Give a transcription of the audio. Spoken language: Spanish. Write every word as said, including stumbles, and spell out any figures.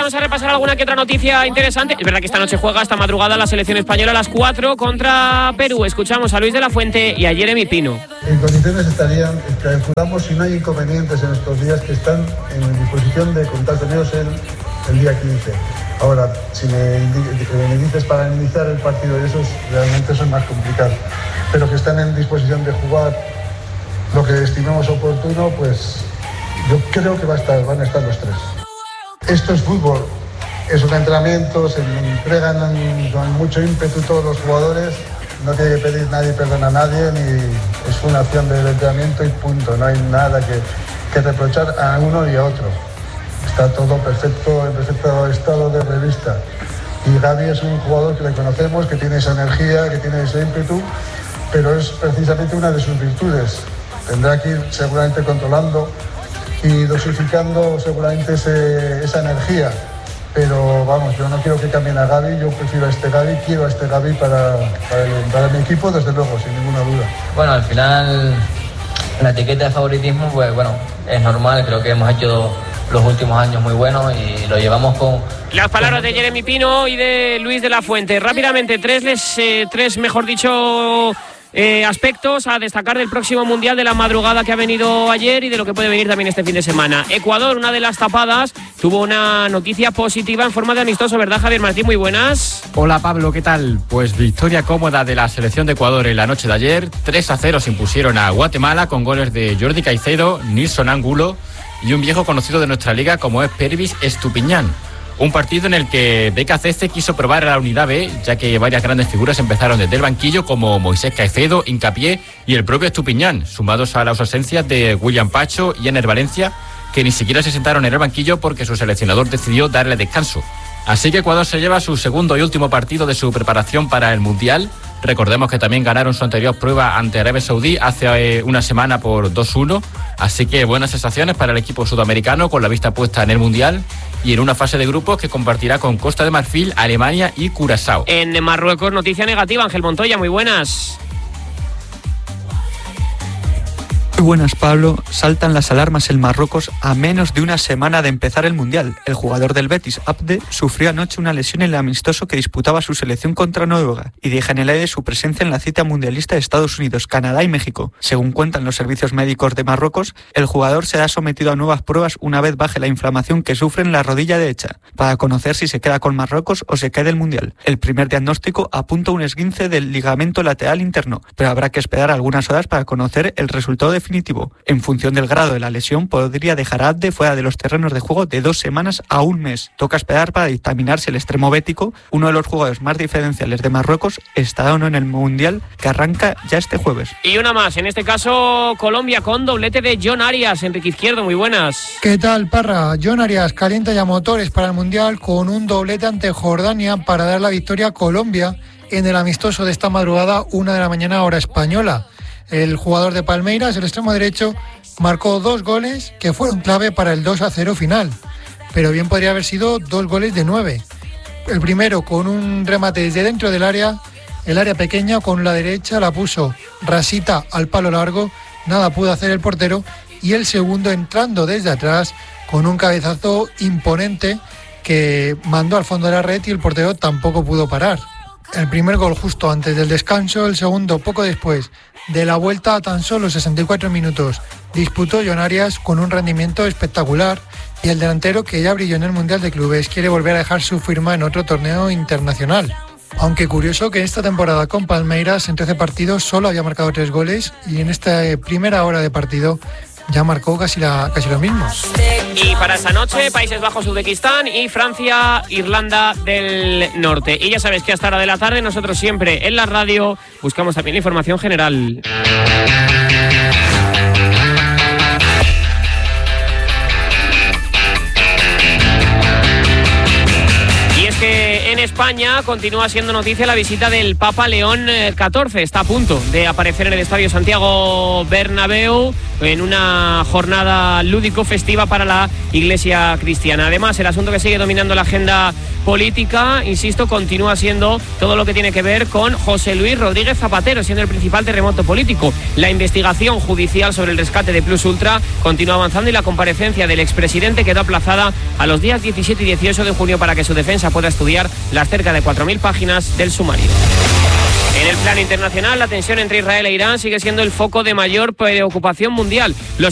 vamos a repasar alguna que otra noticia interesante. Es verdad que esta noche juega, esta madrugada, la selección española a las cuatro contra Perú. Escuchamos a Luis de la Fuente y a Jeremy Pino. En condiciones estarían, calculamos, si no hay inconvenientes en estos días, que están en disposición de contar con ellos el, el día quince. Ahora, si me, me dices para iniciar el partido y eso es, realmente eso es más complicado. Pero que están en disposición de jugar lo que estimemos oportuno, pues yo creo que va a estar, van a estar los tres. Esto es fútbol, es un entrenamiento, se entregan con mucho ímpetu todos los jugadores, no tiene que pedir nadie perdón a nadie, ni es una acción del entrenamiento y punto, no hay nada que, que reprochar a uno y a otro. Está todo perfecto, en perfecto estado de revista. Y Gavi es un jugador que le conocemos, que tiene esa energía, que tiene ese ímpetu, pero es precisamente una de sus virtudes. Tendrá que ir seguramente controlando y dosificando seguramente ese, esa energía. Pero vamos, yo no quiero que cambien a Gavi, yo prefiero a este Gavi, quiero a este Gavi para, para, el, para mi equipo, desde luego, sin ninguna duda. Bueno, al final la etiqueta de favoritismo, pues bueno, es normal, creo que hemos hecho los últimos años muy buenos y lo llevamos con... Las palabras de Jeremy Pino y de Luis de la Fuente. Rápidamente, tres, les, eh, tres mejor dicho... Eh, aspectos a destacar del próximo Mundial, de la madrugada que ha venido ayer y de lo que puede venir también este fin de semana. Ecuador, una de las tapadas, tuvo una noticia positiva en forma de amistoso, ¿verdad, Javier Martín? Muy buenas. Hola, Pablo, ¿qué tal? Pues victoria cómoda de la selección de Ecuador en la noche de ayer. tres a cero se impusieron a Guatemala con goles de Jordi Caicedo, Nilson Angulo y un viejo conocido de nuestra liga como es Pervis Estupiñán. Un partido en el que B K C C quiso probar a la unidad B, ya que varias grandes figuras empezaron desde el banquillo, como Moisés Caicedo, Hincapié y el propio Estupiñán, sumados a las ausencias de William Pacho y Ener Valencia, que ni siquiera se sentaron en el banquillo porque su seleccionador decidió darle descanso. Así que Ecuador se lleva su segundo y último partido de su preparación para el Mundial. Recordemos que también ganaron su anterior prueba ante Arabia Saudí hace una semana por dos uno, así que buenas sensaciones para el equipo sudamericano con la vista puesta en el Mundial y en una fase de grupos que compartirá con Costa de Marfil, Alemania y Curazao. En Marruecos, noticia negativa, Ángel Montoya, muy buenas. Muy buenas, Pablo. Saltan las alarmas en Marruecos a menos de una semana de empezar el Mundial. El jugador del Betis, Abde, sufrió anoche una lesión en el amistoso que disputaba su selección contra Noruega y deja en el aire su presencia en la cita mundialista de Estados Unidos, Canadá y México. Según cuentan los servicios médicos de Marruecos, el jugador será sometido a nuevas pruebas una vez baje la inflamación que sufre en la rodilla derecha, para conocer si se queda con Marruecos o se cae del Mundial. El primer diagnóstico apunta a un esguince del ligamento lateral interno, pero habrá que esperar algunas horas para conocer el resultado definitivo. En función del grado de la lesión, podría dejar a Abde fuera de los terrenos de juego de dos semanas a un mes. Toca esperar para dictaminar si el extremo bético, uno de los jugadores más diferenciales de Marruecos, estará o no en el Mundial que arranca ya este jueves. Y una más, en este caso Colombia con doblete de John Arias. Enrique Izquierdo, muy buenas. ¿Qué tal, Parra? John Arias calienta ya motores para el Mundial con un doblete ante Jordania para dar la victoria a Colombia en el amistoso de esta madrugada, una de la mañana hora española. El jugador de Palmeiras, el extremo derecho, marcó dos goles que fueron clave para el dos a cero final, pero bien podría haber sido dos goles de nueve. El primero con un remate desde dentro del área, el área pequeña, con la derecha la puso rasita al palo largo, nada pudo hacer el portero, y el segundo entrando desde atrás con un cabezazo imponente que mandó al fondo de la red y el portero tampoco pudo parar. El primer gol justo antes del descanso, el segundo poco después de la vuelta a tan solo sesenta y cuatro minutos. Disputó John Arias con un rendimiento espectacular y el delantero, que ya brilló en el Mundial de Clubes, quiere volver a dejar su firma en otro torneo internacional. Aunque curioso que esta temporada con Palmeiras en trece partidos solo había marcado tres goles y en esta primera hora de partido ya marcó casi, la, casi lo mismo. Y para esta noche, Países Bajos, Uzbekistán y Francia, Irlanda del Norte. Y ya sabes que hasta la de la tarde nosotros siempre en la radio buscamos también la información general. En España continúa siendo noticia la visita del Papa León catorce. Está a punto de aparecer en el Estadio Santiago Bernabéu en una jornada lúdico-festiva para la Iglesia cristiana. Además, el asunto que sigue dominando la agenda política, insisto, continúa siendo todo lo que tiene que ver con José Luis Rodríguez Zapatero, siendo el principal terremoto político. La investigación judicial sobre el rescate de Plus Ultra continúa avanzando y la comparecencia del expresidente quedó aplazada a los días diecisiete y dieciocho de junio para que su defensa pueda estudiar las cerca de cuatro mil páginas del sumario. En el plano internacional, la tensión entre Israel e Irán sigue siendo el foco de mayor preocupación mundial. Los